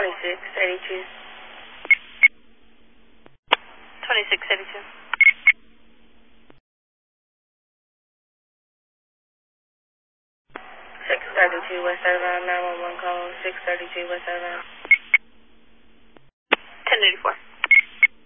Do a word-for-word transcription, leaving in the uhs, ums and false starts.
twenty-six eighty-two. twenty-six eighty-two. six thirty-two West Irvine, nine one one call, six thirty-two West Irvine. ten eighty-four.